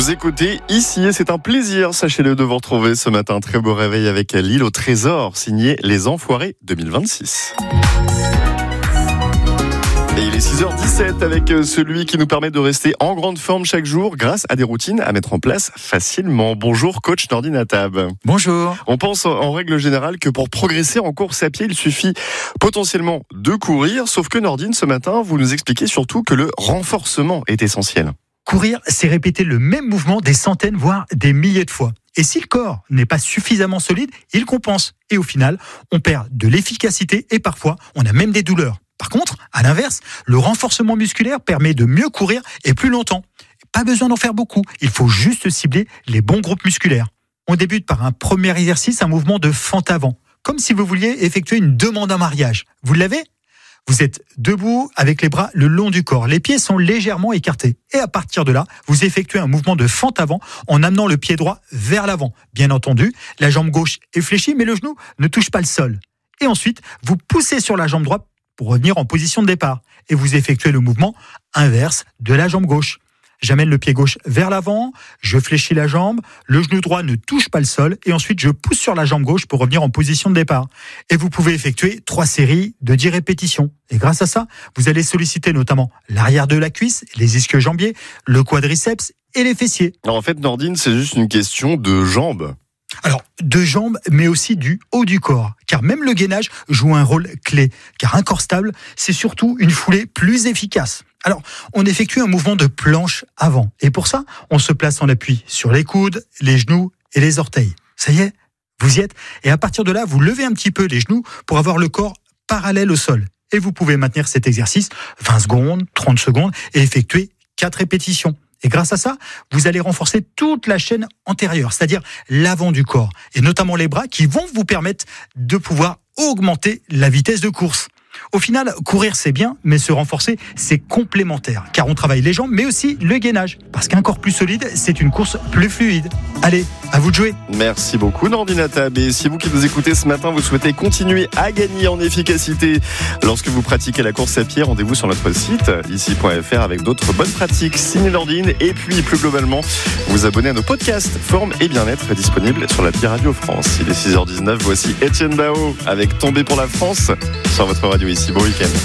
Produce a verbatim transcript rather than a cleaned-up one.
Vous écoutez ici et c'est un plaisir, sachez-le, de vous retrouver ce matin. Très beau réveil avec l'île au trésor, signé Les Enfoirés deux mille vingt-six. Et il est six heures dix-sept avec celui qui nous permet de rester en grande forme chaque jour grâce à des routines à mettre en place facilement. Bonjour coach Nordine Attab. Bonjour. On pense en règle générale que pour progresser en course à pied, il suffit potentiellement de courir. Sauf que Nordine, ce matin, vous nous expliquez surtout que le renforcement est essentiel. Courir, c'est répéter le même mouvement des centaines, voire des milliers de fois. Et si le corps n'est pas suffisamment solide, il compense. Et au final, on perd de l'efficacité et parfois, on a même des douleurs. Par contre, à l'inverse, le renforcement musculaire permet de mieux courir et plus longtemps. Pas besoin d'en faire beaucoup, il faut juste cibler les bons groupes musculaires. On débute par un premier exercice, un mouvement de fente avant, comme si vous vouliez effectuer une demande en mariage. Vous l'avez ? Vous êtes debout avec les bras le long du corps, les pieds sont légèrement écartés. Et à partir de là, vous effectuez un mouvement de fente avant en amenant le pied droit vers l'avant. Bien entendu, la jambe gauche est fléchie, mais le genou ne touche pas le sol. Et ensuite, vous poussez sur la jambe droite pour revenir en position de départ. Et vous effectuez le mouvement inverse de la jambe gauche. J'amène le pied gauche vers l'avant, je fléchis la jambe, le genou droit ne touche pas le sol et ensuite je pousse sur la jambe gauche pour revenir en position de départ. Et vous pouvez effectuer trois séries de dix répétitions. Et grâce à ça, vous allez solliciter notamment l'arrière de la cuisse, les ischio-jambiers, le quadriceps et les fessiers. Alors en fait, Nordine, c'est juste une question de jambes. Alors, de jambes, mais aussi du haut du corps. Car même le gainage joue un rôle clé. Car un corps stable, c'est surtout une foulée plus efficace. Alors, on effectue un mouvement de planche avant. Et pour ça, on se place en appui sur les coudes, les genoux et les orteils. Ça y est, vous y êtes. Et à partir de là, vous levez un petit peu les genoux pour avoir le corps parallèle au sol. Et vous pouvez maintenir cet exercice vingt secondes, trente secondes et effectuer quatre répétitions. Et grâce à ça, vous allez renforcer toute la chaîne antérieure, c'est-à-dire l'avant du corps, et notamment les bras qui vont vous permettre de pouvoir augmenter la vitesse de course. Au final, courir c'est bien, mais se renforcer c'est complémentaire, car on travaille les jambes, mais aussi le gainage, parce qu'un corps plus solide, c'est une course plus fluide. Allez, à vous de jouer. Merci beaucoup Nordine Attab. Et si vous qui nous écoutez ce matin, vous souhaitez continuer à gagner en efficacité lorsque vous pratiquez la course à pied, rendez-vous sur notre site ici point f r avec d'autres bonnes pratiques. Signé Nordine et puis plus globalement, vous abonnez à nos podcasts Forme et Bien-être disponibles sur l'appli Radio France. Il est six heures dix-neuf, voici Etienne Bao avec Tomber pour la France sur votre radio ici. Bon week-end.